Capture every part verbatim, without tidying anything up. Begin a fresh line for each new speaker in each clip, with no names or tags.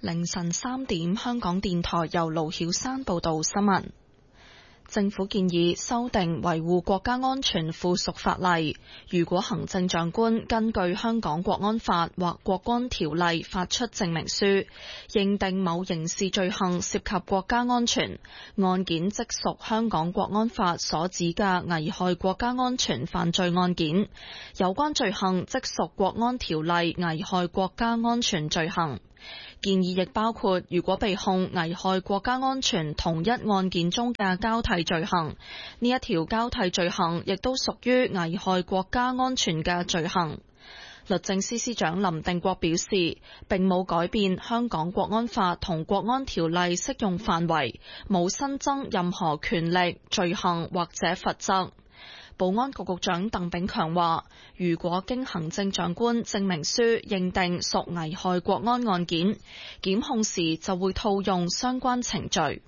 凌晨三點，香港電台由盧曉山報道新聞。政府建議修訂維護國家安全附屬法例，如果行政長官根據香港國安法或國安條例發出證明書，認定某刑事罪行涉及國家安全，案件即屬香港國安法所指嘅危害國家安全犯罪案件，有關罪行即屬國安條例危害國家安全罪行。建議亦包括，如果被控危害國家安全同一案件中嘅交替罪行，呢一條交替罪行亦都屬於危害國家安全嘅罪行。律政司司長林定國表示，並冇改變香港國安法同國安條例適用範圍，冇新增任何權力、罪行或者罰則。保安局局長鄧炳強話，如果經行政長官證明書認定屬危害國安案件，檢控時就會套用相關程序。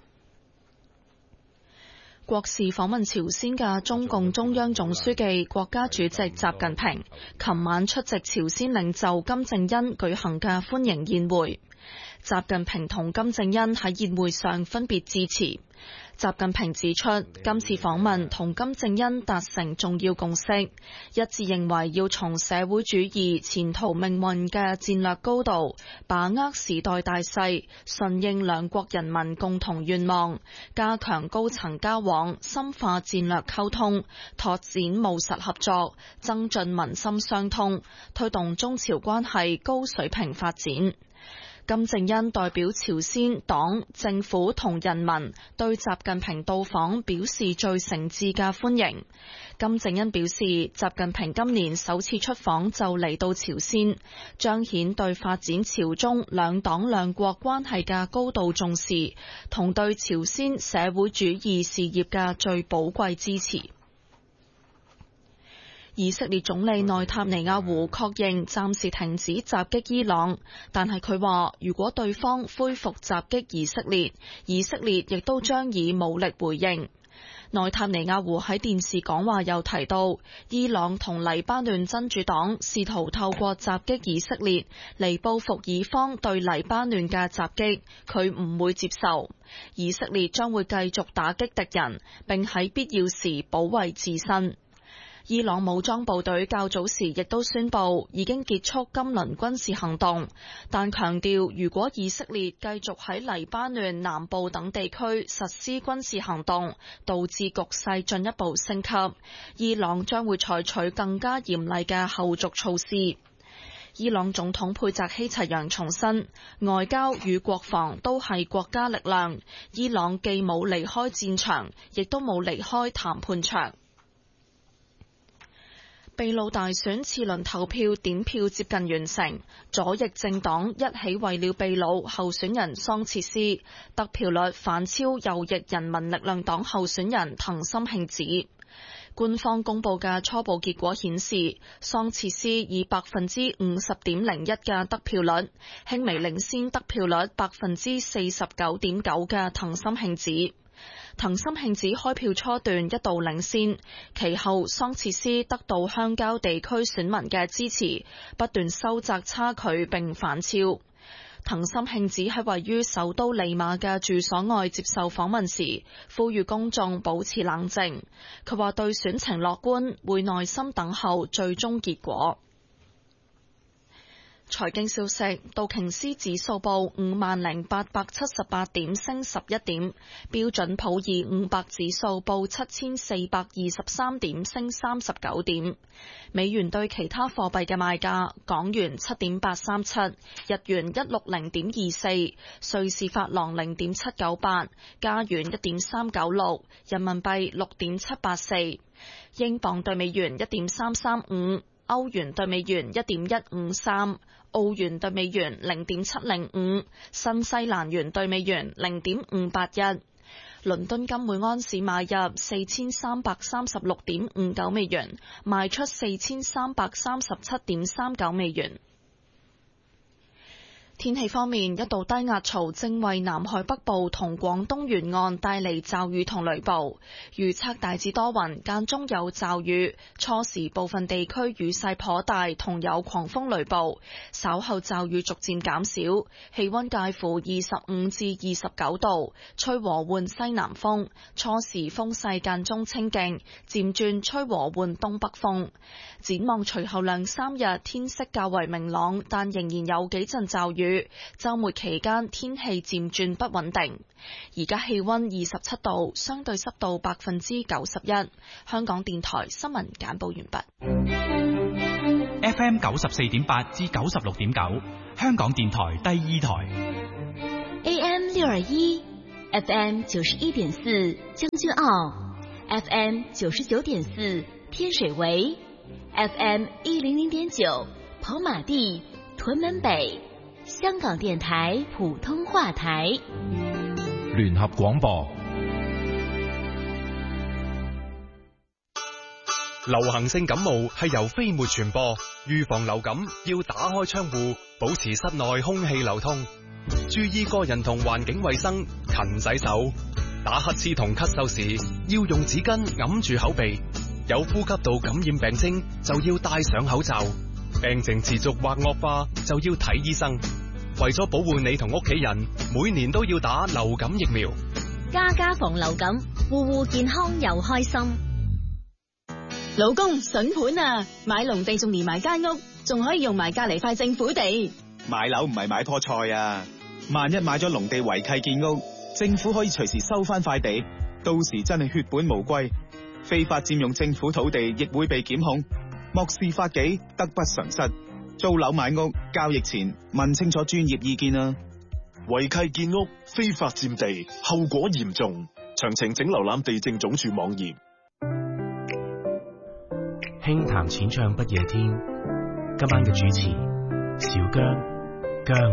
國事訪問朝鮮嘅中共中央總書記、國家主席習近平，琴晚出席朝鮮領袖金正恩舉行嘅歡迎宴會。習近平同金正恩喺宴會上分別致辭。習近平指出，今次訪問同金正恩達成重要共識，一致認為要從社會主義前途命運嘅戰略高度，把握時代大勢，順應兩國人民共同願望，加強高層交往，深化戰略溝通，拓展務實合作，增進民心相通，推動中朝關係高水平發展。金正恩代表朝鮮黨、政府同人民對習近平到訪表示最誠摯嘅歡迎。金正恩表示，習近平今年首次出訪就嚟到朝鮮，彰顯對發展朝中兩黨兩國關係嘅高度重視，同對朝鮮社會主義事業嘅最寶貴支持。以色列總理內塔尼亞胡確認暫時停止襲擊伊朗，但係佢話如果對方恢復襲擊以色列，以色列亦都將以武力回應。內塔尼亞胡喺電視講話又提到，伊朗同黎巴嫩真主黨試圖透過襲擊以色列嚟報復以方對黎巴嫩嘅襲擊，佢唔會接受。以色列將會繼續打擊敵人，並喺必要時保衛自身。伊朗武裝部隊較早時亦都宣布已經結束今輪軍事行動，但強調如果以色列繼續喺黎巴嫩南部等地區實施軍事行動，導致局勢進一步升級，伊朗將會採取更加嚴厲嘅後續措施。伊朗總統佩澤希齊揚重申，外交與國防都係國家力量，伊朗既冇離開戰場，亦都冇離開談判場。秘魯大選次輪投票點票接近完成，左翼政黨一起為了秘魯候選人桑切斯得票率反超右翼人民力量黨候選人藤森慶子。官方公布嘅初步結果顯示，桑切斯以百分之五十點零一嘅得票率，輕微領先得票率百分之四十九點九嘅藤森慶子。藤森慶子開票初段一度領先，其後桑切斯得到鄉郊地區選民嘅支持，不斷收窄差距並反超。藤森慶子喺位於首都利馬嘅住所外接受訪問時，呼籲公眾保持冷靜。佢話對選情樂觀，會耐心等候最終結果。財經消息，道瓊斯指數報五萬零八百七十八點，升十一點；標準普爾五百指數報七千四百二十三點，升三十九點。美元對其他貨幣嘅賣價：港元七點八三七，日元一六零點二四，瑞士法郎零點七九八，加元一點三九六，人民幣六點七八四，英鎊對美元一點三三五。歐元對美元一點一五三，澳元對美元零點七零五，新西蘭元對美元零點五八一。倫敦金每安士買入四千三百三十六點五九美元，賣出四千三百三十七點三九美元。 天氣方面，一道低壓槽正為南海北部同廣東沿岸帶嚟驟雨同雷暴，預測大致多雲，間中有驟雨，初時部分地區雨勢頗大，同有狂風雷暴，稍後驟雨逐漸減少，氣溫介乎二十五至二十九度，吹和緩西南風，初時風勢間中清勁，漸轉吹和緩東北風。展望隨後兩三日天色較為明朗，但仍然有幾陣驟雨。週末期間天氣漸轉不穩定。而家氣溫二十七度，相對濕度百分之九十一。香港電台新聞簡報完畢。
F M 九十四點八至九十六點九，香港電台第二台。
A M 六二一，F M 九十一點四將軍澳 ，F M 九十九點四天水圍 ，F M 一零零點九跑馬地屯門北，香港電台普通話台。
聯合廣播。
流行性感冒係由飛沫傳播，預防流感要打開窗戶，保持室內空氣流通，注意個人同環境衛生，勤洗手。打乞嗤同咳嗽時要用紙巾揞住口鼻，有呼吸道感染病徵就要戴上口罩，病情持續或惡化就要睇醫生。為咗保護你同屋企人，每年都要打流感疫苗。
家家防流感，戶戶健康又開心。
老公筍盤啊，買農地仲連埋間屋，仲可以用埋隔籬塊政府地。
買樓唔係買棵菜啊，萬一買咗農地違契建屋，政府可以隨時收翻塊地，到時真係血本無歸。非法佔用政府土地亦會被檢控，漠視法紀，得不償失。租樓買屋交易前問清楚專業意見啊！
違契建屋、非法佔地，後果嚴重。詳情請瀏覽地政總署網頁。
輕談淺唱不夜天，今晚嘅主持小姜姜。